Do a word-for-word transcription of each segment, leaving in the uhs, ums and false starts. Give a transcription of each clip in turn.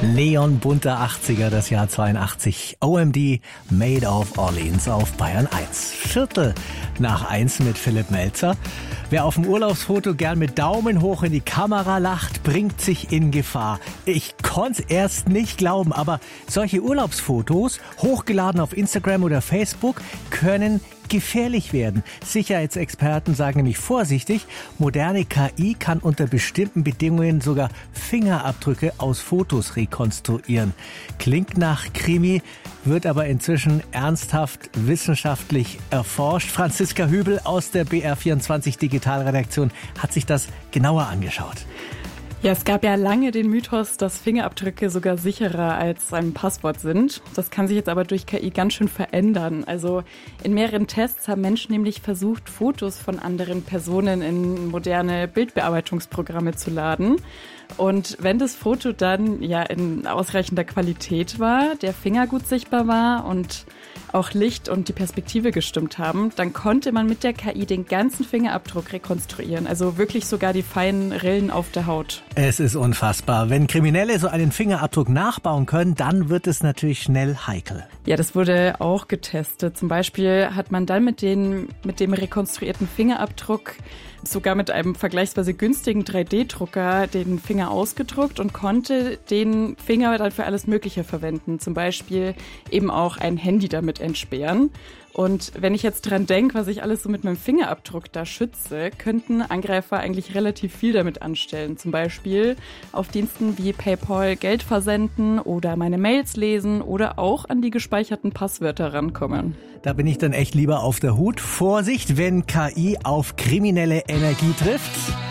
Neonbunter achtziger, das Jahr zweiundachtzig. O M D, Made of Orleans auf Bayern eins. Viertel nach eins mit Philipp Melzer. Wer auf dem Urlaubsfoto gern mit Daumen hoch in die Kamera lacht, bringt sich in Gefahr. Ich konnte es erst nicht glauben, aber solche Urlaubsfotos, hochgeladen auf Instagram oder Facebook, können gefährlich werden. Sicherheitsexperten sagen nämlich vorsichtig, moderne K I kann unter bestimmten Bedingungen sogar Fingerabdrücke aus Fotos rekonstruieren. Klingt nach Krimi, wird aber inzwischen ernsthaft wissenschaftlich erforscht. Franziska Hübel aus der B R vierundzwanzig Digitalredaktion hat sich das genauer angeschaut. Ja, es gab ja lange den Mythos, dass Fingerabdrücke sogar sicherer als ein Passwort sind. Das kann sich jetzt aber durch K I ganz schön verändern. Also in mehreren Tests haben Menschen nämlich versucht, Fotos von anderen Personen in moderne Bildbearbeitungsprogramme zu laden. Und wenn das Foto dann ja in ausreichender Qualität war, der Finger gut sichtbar war und auch Licht und die Perspektive gestimmt haben, dann konnte man mit der K I den ganzen Fingerabdruck rekonstruieren. Also wirklich sogar die feinen Rillen auf der Haut. Es ist unfassbar. Wenn Kriminelle so einen Fingerabdruck nachbauen können, dann wird es natürlich schnell heikel. Ja, das wurde auch getestet. Zum Beispiel hat man dann mit, den, mit dem rekonstruierten Fingerabdruck sogar mit einem vergleichsweise günstigen drei D Drucker den Finger ausgedruckt und konnte den Finger dann für alles Mögliche verwenden. Zum Beispiel eben auch ein Handy damit entsperren. Und wenn ich jetzt dran denke, was ich alles so mit meinem Fingerabdruck da schütze, könnten Angreifer eigentlich relativ viel damit anstellen. Zum Beispiel auf Diensten wie PayPal Geld versenden oder meine Mails lesen oder auch an die gespeicherten Passwörter rankommen. Da bin ich dann echt lieber auf der Hut. Vorsicht, wenn K I auf kriminelle Energie trifft.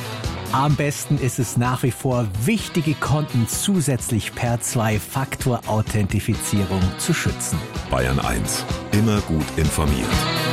Am besten ist es nach wie vor, wichtige Konten zusätzlich per Zwei-Faktor-Authentifizierung zu schützen. Bayern eins. Immer gut informiert.